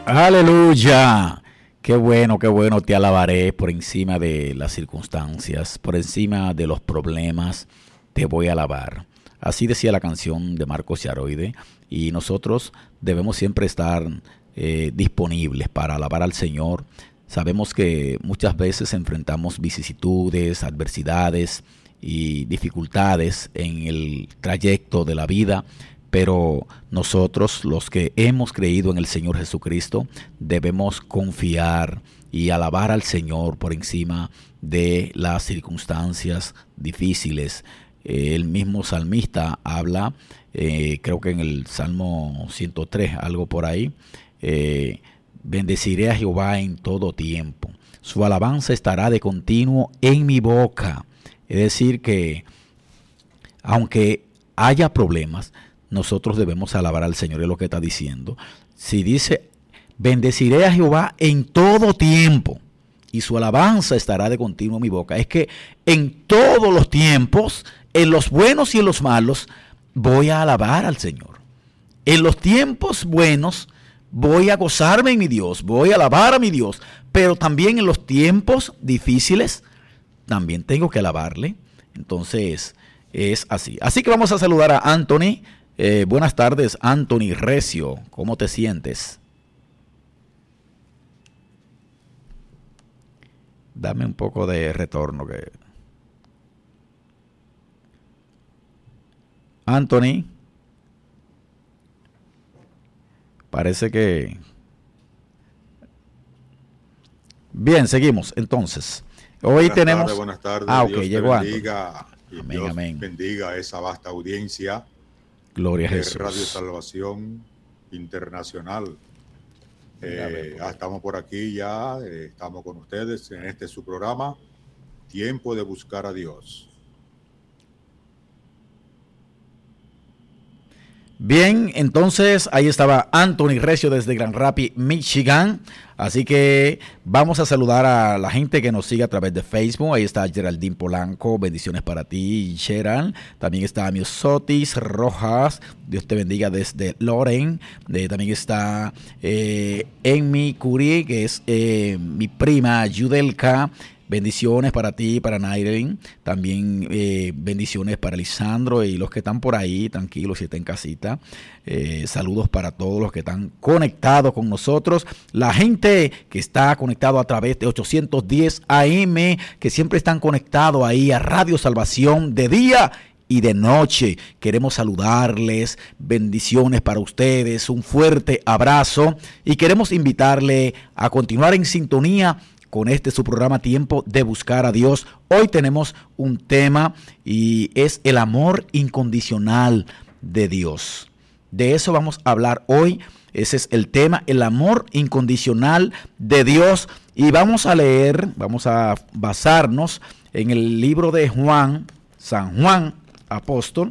Aleluya. Qué bueno, te alabaré por encima de las circunstancias, por encima de los problemas, te voy a alabar. Así decía la canción de Marcos Yaroide, y nosotros debemos siempre estar disponibles para alabar al Señor. Sabemos que muchas veces enfrentamos vicisitudes, adversidades y dificultades en el trayecto de la vida, pero nosotros, los que hemos creído en el Señor Jesucristo, debemos confiar y alabar al Señor por encima de las circunstancias difíciles. El mismo salmista habla, creo que en el Salmo 103, algo por ahí, bendeciré a Jehová en todo tiempo. Su alabanza estará de continuo en mi boca. Es decir que, aunque haya problemas, nosotros debemos alabar al Señor, es lo que está diciendo. Si dice, bendeciré a Jehová en todo tiempo, y su alabanza estará de continuo en mi boca, es que en todos los tiempos, en los buenos y en los malos, voy a alabar al Señor. En los tiempos buenos, voy a gozarme en mi Dios, voy a alabar a mi Dios, pero también en los tiempos difíciles, también tengo que alabarle. Entonces, es así. Así que vamos a saludar a Anthony. Buenas tardes, Anthony Recio. ¿Cómo te sientes? Dame un poco de retorno. Anthony. Parece que... Bien, seguimos. Entonces, hoy tenemos... Buenas tardes. Ok, llegó Anthony. Y amén, Dios amén. Bendiga a esa vasta audiencia. Gloria a Jesús. Radio Salvación Internacional. Estamos por aquí ya, estamos con ustedes en su programa, Tiempo de Buscar a Dios. Bien, entonces ahí estaba Anthony Recio desde Grand Rapids, Michigan. Así que vamos a saludar a la gente que nos sigue a través de Facebook. Ahí está Geraldine Polanco, bendiciones para ti, Gerald. También está Miosotis Rojas, Dios te bendiga desde Loren. También está Enmi Curie, que es mi prima Yudelka. Bendiciones para ti, para Nairelin. También bendiciones para Lisandro y los que están por ahí, tranquilos, si están en casita. Saludos para todos los que están conectados con nosotros. La gente que está conectado a través de 810 AM, que siempre están conectados ahí a Radio Salvación de día y de noche. Queremos saludarles, bendiciones para ustedes, un fuerte abrazo y queremos invitarle a continuar en sintonía con su programa Tiempo de Buscar a Dios. Hoy tenemos un tema y es el amor incondicional de Dios. De eso vamos a hablar hoy. Ese es el tema, el amor incondicional de Dios. Y vamos a leer, vamos a basarnos en el libro de Juan, San Juan Apóstol,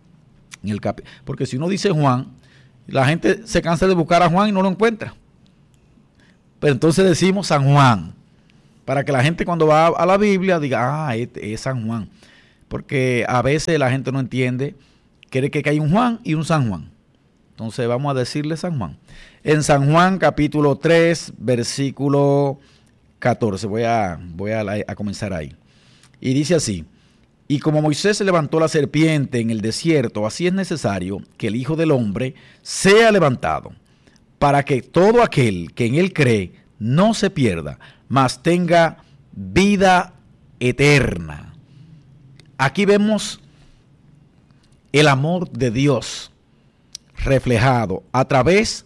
porque si uno dice Juan, la gente se cansa de buscar a Juan y no lo encuentra. Pero entonces decimos San Juan, para que la gente cuando va a la Biblia diga, este es San Juan. Porque a veces la gente no entiende, cree que hay un Juan y un San Juan. Entonces vamos a decirle San Juan. En San Juan capítulo 3, versículo 14, voy a comenzar ahí. Y dice así, y como Moisés levantó la serpiente en el desierto, así es necesario que el Hijo del Hombre sea levantado, para que todo aquel que en él cree no se pierda, mas tenga vida eterna. Aquí vemos el amor de Dios reflejado a través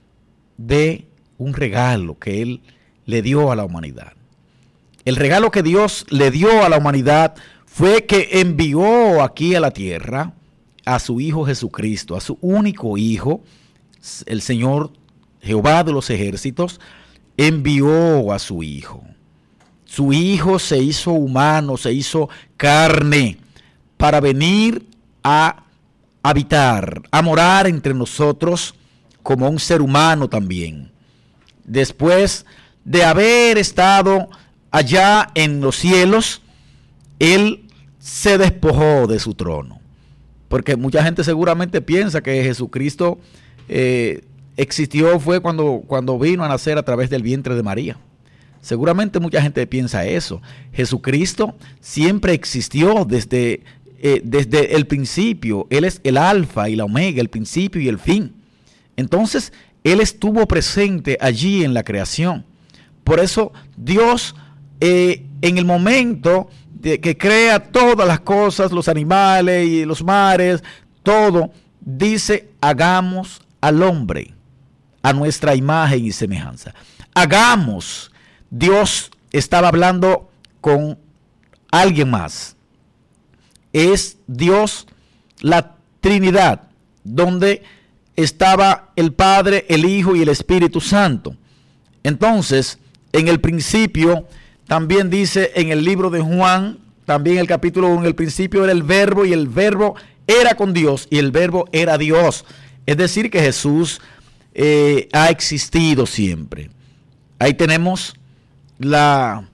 de un regalo que Él le dio a la humanidad. El regalo que Dios le dio a la humanidad fue que envió aquí a la tierra a su Hijo Jesucristo, a su único Hijo, el Señor Jehová de los ejércitos, envió a su Hijo. Su Hijo se hizo humano, se hizo carne para venir a habitar, a morar entre nosotros como un ser humano también. Después de haber estado allá en los cielos, Él se despojó de su trono. Porque mucha gente seguramente piensa que Jesucristo existió fue cuando vino a nacer a través del vientre de María. Seguramente mucha gente piensa eso. Jesucristo siempre existió desde el principio. Él es el alfa y la omega, el principio y el fin. Entonces, Él estuvo presente allí en la creación. Por eso Dios, en el momento de que crea todas las cosas, los animales y los mares, todo, dice, hagamos al hombre a nuestra imagen y semejanza. Hagamos. Dios estaba hablando con alguien más. Es Dios, la Trinidad, donde estaba el Padre, el Hijo y el Espíritu Santo. Entonces, en el principio, también dice en el libro de Juan, también el capítulo 1, en el principio era el Verbo y el Verbo era con Dios y el Verbo era Dios. Es decir, que Jesús ha existido siempre. Ahí tenemos la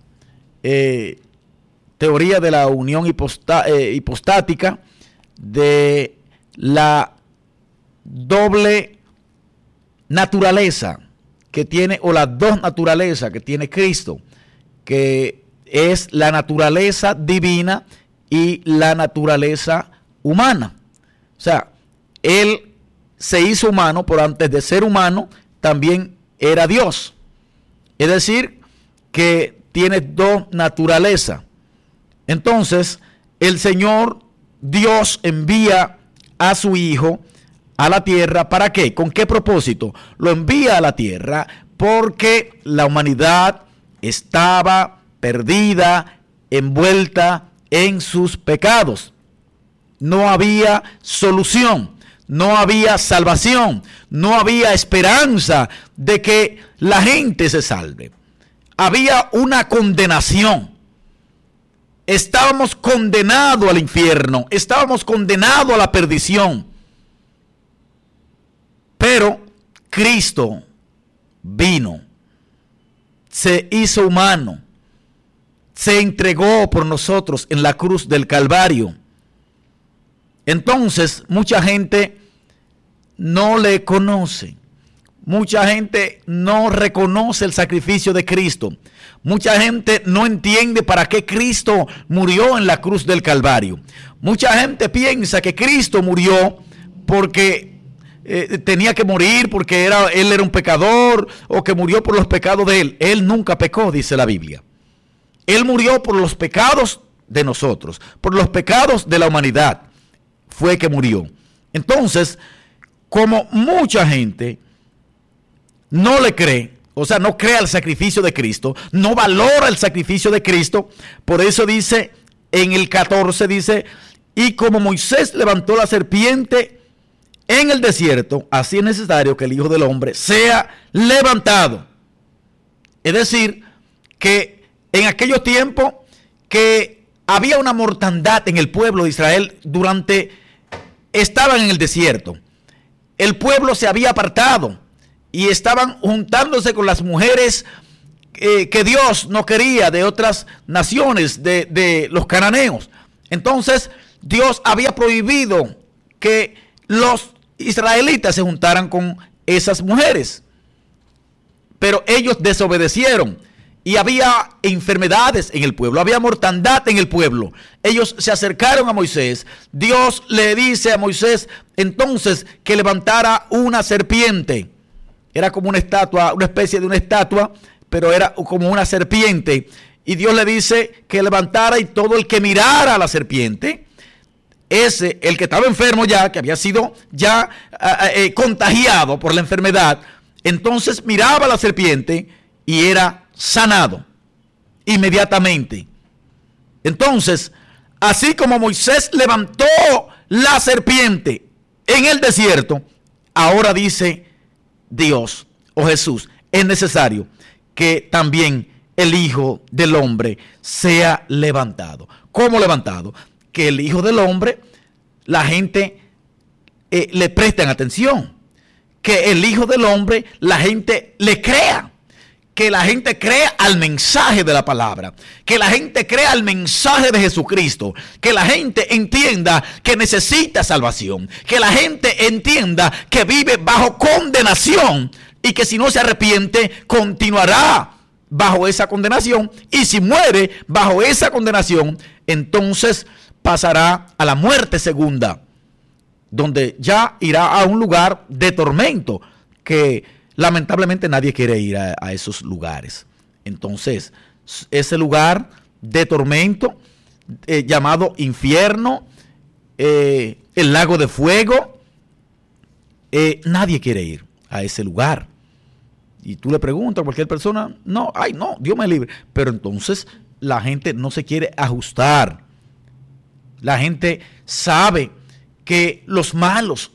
teoría de la unión hipostática, de la doble naturaleza que tiene, o las dos naturalezas que tiene Cristo, que es la naturaleza divina y la naturaleza humana. O sea, Él se hizo humano, pero antes de ser humano también era Dios. Es decir, que tiene dos naturalezas. Entonces, el Señor Dios envía a su Hijo a la tierra. ¿Para qué? ¿Con qué propósito? Lo envía a la tierra porque la humanidad estaba perdida, envuelta en sus pecados. No había solución, no había salvación, no había esperanza de que la gente se salve. Había una condenación. Estábamos condenados al infierno, estábamos condenados a la perdición. Pero Cristo vino, se hizo humano, se entregó por nosotros en la cruz del Calvario. Entonces, mucha gente no le conoce. Mucha gente no reconoce el sacrificio de Cristo. Mucha gente no entiende para qué Cristo murió en la cruz del Calvario. Mucha gente piensa que Cristo murió porque tenía que morir, porque él era un pecador, o que murió por los pecados de él. Él nunca pecó, dice la Biblia. Él murió por los pecados de nosotros, por los pecados de la humanidad. Fue que murió. Entonces, como mucha gente no le cree, o sea, no cree al sacrificio de Cristo, no valora el sacrificio de Cristo, por eso dice en el 14, dice, y como Moisés levantó la serpiente en el desierto, así es necesario que el Hijo del Hombre sea levantado. Es decir, que en aquellos tiempos que había una mortandad en el pueblo de Israel estaban en el desierto. El pueblo se había apartado y estaban juntándose con las mujeres que Dios no quería, de otras naciones, de los cananeos. Entonces Dios había prohibido que los israelitas se juntaran con esas mujeres, pero ellos desobedecieron y había enfermedades en el pueblo, había mortandad en el pueblo. Ellos se acercaron a Moisés. Dios le dice a Moisés entonces que levantara una serpiente. Era como una estatua, una especie de una estatua, pero era como una serpiente. Y Dios le dice que levantara, y todo el que mirara a la serpiente, el que estaba enfermo ya, que había sido ya contagiado por la enfermedad, entonces miraba a la serpiente y era sanado inmediatamente. Entonces, así como Moisés levantó la serpiente en el desierto, ahora dice Dios o Jesús, es necesario que también el Hijo del Hombre sea levantado. ¿Cómo levantado? Que el Hijo del Hombre, la gente le presten atención. Que el Hijo del Hombre, la gente le crea. que la gente crea al mensaje de la palabra, que la gente crea al mensaje de Jesucristo, que la gente entienda que necesita salvación, que la gente entienda que vive bajo condenación y que si no se arrepiente continuará bajo esa condenación, y si muere bajo esa condenación, entonces pasará a la muerte segunda, donde ya irá a un lugar de tormento, que lamentablemente nadie quiere ir a esos lugares. Entonces, ese lugar de tormento llamado infierno, el lago de fuego, nadie quiere ir a ese lugar. Y tú le preguntas a cualquier persona, no, ay no, Dios me libre. Pero entonces la gente no se quiere ajustar. La gente sabe que los malos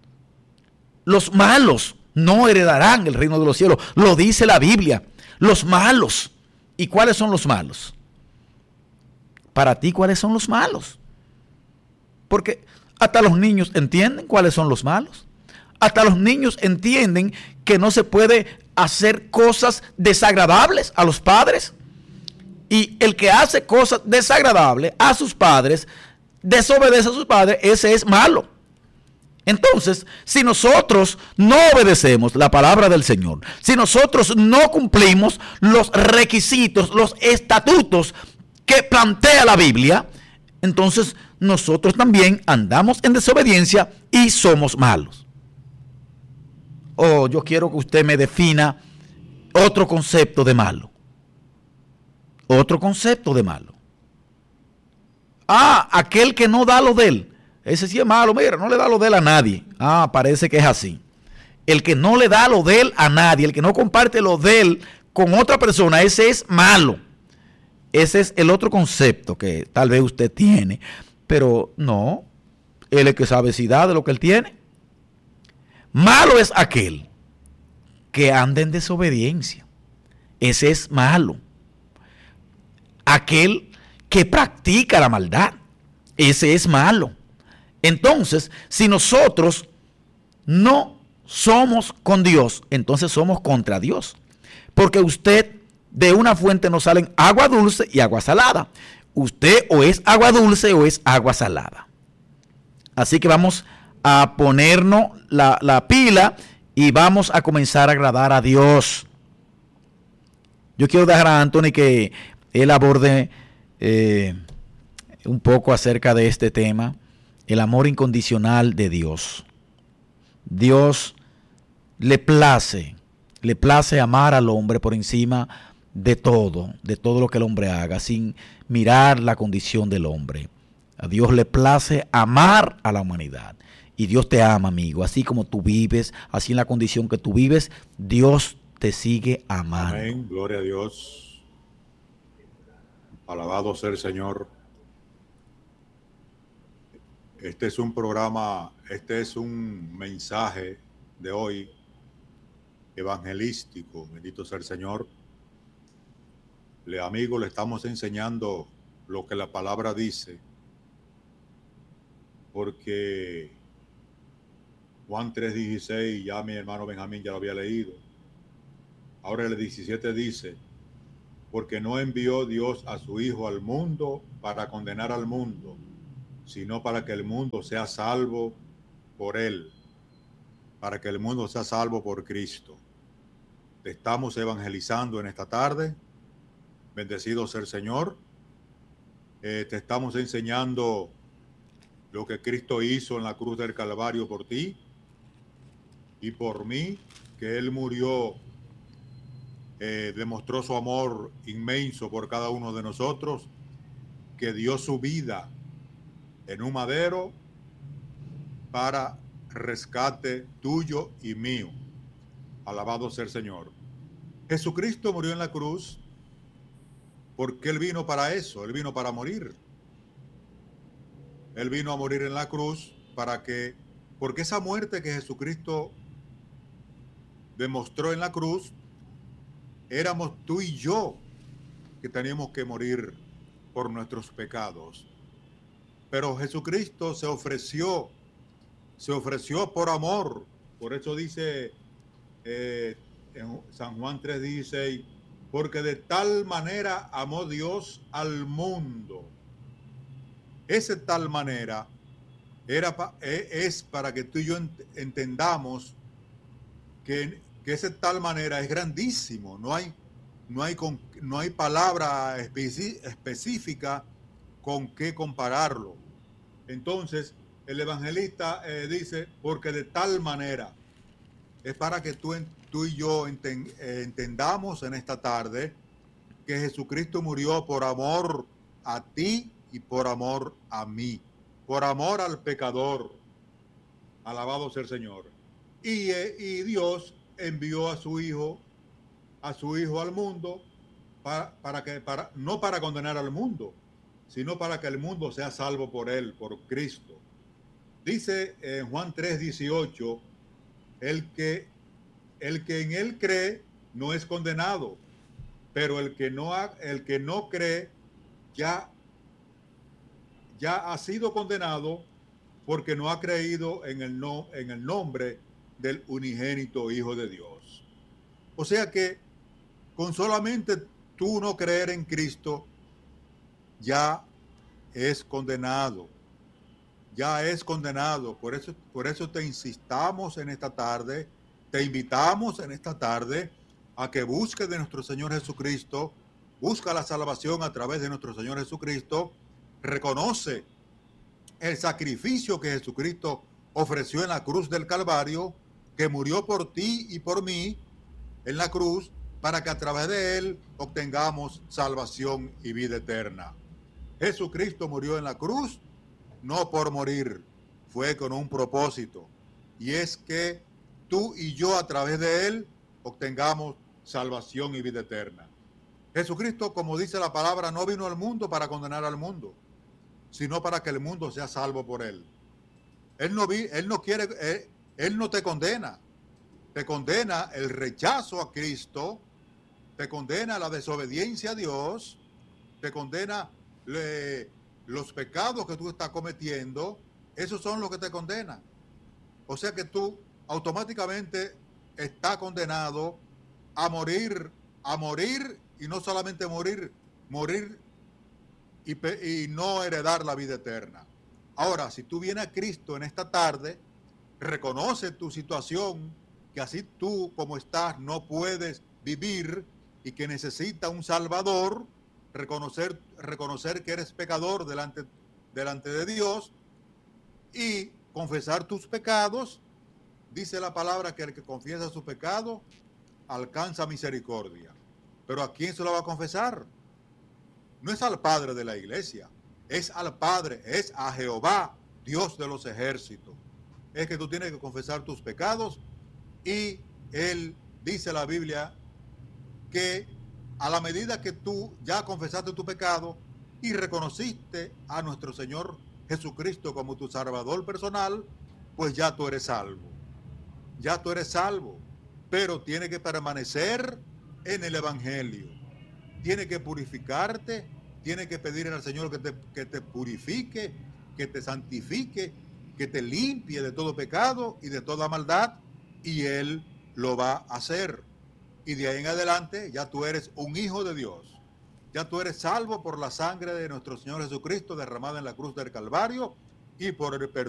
no heredarán el reino de los cielos. Lo dice la Biblia. Los malos. ¿Y cuáles son los malos? Para ti, ¿cuáles son los malos? Porque hasta los niños entienden cuáles son los malos. Hasta los niños entienden que no se puede hacer cosas desagradables a los padres. Y el que hace cosas desagradables a sus padres, desobedece a sus padres, ese es malo. Entonces, si nosotros no obedecemos la palabra del Señor, si nosotros no cumplimos los requisitos, los estatutos que plantea la Biblia, entonces nosotros también andamos en desobediencia y somos malos. Yo quiero que usted me defina otro concepto de malo. Otro concepto de malo. Aquel que no da lo de él. Ese sí es malo, mira, no le da lo de él a nadie. Parece que es así. El que no le da lo de él a nadie, el que no comparte lo de él con otra persona, ese es malo. Ese es el otro concepto que tal vez usted tiene, pero no, él es el que sabe si da de lo que él tiene. Malo es aquel que anda en desobediencia. Ese es malo. Aquel que practica la maldad. Ese es malo. Entonces, si nosotros no somos con Dios, entonces somos contra Dios. Porque usted, de una fuente nos salen agua dulce y agua salada. Usted o es agua dulce o es agua salada. Así que vamos a ponernos la pila y vamos a comenzar a agradar a Dios. Yo quiero dejar a Anthony que él aborde un poco acerca de este tema. El amor incondicional de Dios. Dios le place amar al hombre por encima de todo lo que el hombre haga, sin mirar la condición del hombre. A Dios le place amar a la humanidad. Y Dios te ama, amigo. Así como tú vives, así en la condición que tú vives, Dios te sigue amando. Amén, gloria a Dios. Alabado sea el Señor. Este es un programa, este es un mensaje de hoy evangelístico, bendito sea el Señor. Amigos, le estamos enseñando lo que la palabra dice, porque Juan 3:16, ya mi hermano Benjamín ya lo había leído. Ahora el 17 dice, porque no envió Dios a su Hijo al mundo para condenar al mundo, sino para que el mundo sea salvo por él, para que el mundo sea salvo por Cristo. Te estamos evangelizando en esta tarde. Bendecido sea el Señor. Te estamos enseñando lo que Cristo hizo en la cruz del Calvario por ti y por mí, que Él murió, demostró su amor inmenso por cada uno de nosotros, que dio su vida en un madero para rescate tuyo y mío. Alabado sea el Señor. Jesucristo murió en la cruz porque Él vino para eso, Él vino para morir. Él vino a morir en la cruz porque esa muerte que Jesucristo demostró en la cruz, éramos tú y yo que teníamos que morir por nuestros pecados. Pero Jesucristo se ofreció por amor. Por eso dice en San Juan 3:16, porque de tal manera amó Dios al mundo. Ese tal manera es para que tú y yo entendamos que ese tal manera es grandísimo. No hay palabra específica con qué compararlo. Entonces, el evangelista dice, porque de tal manera, es para que tú y yo entendamos en esta tarde que Jesucristo murió por amor a ti y por amor a mí, por amor al pecador. Alabado sea el Señor. Y Dios envió a su Hijo al mundo no para condenar al mundo, sino para que el mundo sea salvo por él, por Cristo. Dice en Juan 3:18, el que en él cree no es condenado, pero el que no cree ya ha sido condenado porque no ha creído en el nombre del unigénito Hijo de Dios. O sea que con solamente tú no creer en Cristo, ya es condenado. Ya es condenado. Por eso te insistamos en esta tarde, te invitamos en esta tarde a que busques de nuestro Señor Jesucristo, busca la salvación a través de nuestro Señor Jesucristo, reconoce el sacrificio que Jesucristo ofreció en la cruz del Calvario, que murió por ti y por mí en la cruz, para que a través de él obtengamos salvación y vida eterna. Jesucristo murió en la cruz no por morir, fue con un propósito, y es que tú y yo a través de él obtengamos salvación y vida eterna. Jesucristo, como dice la palabra, no vino al mundo para condenar al mundo, sino para que el mundo sea salvo por él. Él no te condena. Te condena el rechazo a Cristo, te condena la desobediencia a Dios, te condena los pecados que tú estás cometiendo. Esos son los que te condenan. O sea que tú automáticamente estás condenado a morir, y no solamente morir y no heredar la vida eterna. Ahora, si tú vienes a Cristo en esta tarde, reconoce tu situación, que así tú como estás no puedes vivir y que necesitas un Salvador, reconocer que eres pecador delante de Dios y confesar tus pecados. Dice la palabra que el que confiesa su pecado alcanza misericordia. Pero ¿a quién se lo va a confesar? No es al Padre de la iglesia, es al Padre, es a Jehová, Dios de los ejércitos. Es que tú tienes que confesar tus pecados, y él dice la Biblia que a la medida que tú ya confesaste tu pecado y reconociste a nuestro Señor Jesucristo como tu Salvador personal, pues ya tú eres salvo. Ya tú eres salvo, pero tienes que permanecer en el Evangelio. Tienes que purificarte, tienes que pedirle al Señor que te purifique, que te santifique, que te limpie de todo pecado y de toda maldad, y Él lo va a hacer. Y de ahí en adelante ya tú eres un hijo de Dios. Ya tú eres salvo por la sangre de nuestro Señor Jesucristo derramada en la cruz del Calvario y por el perdón